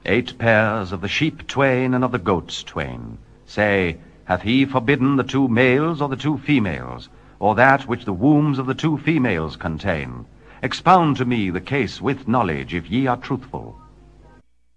8 pairs of the sheep twain and of the goats twain. Say, hath he forbidden the 2 males or the 2 females, or that which the wombs of the 2 females contain? Expound to me the case with knowledge, if ye are truthful.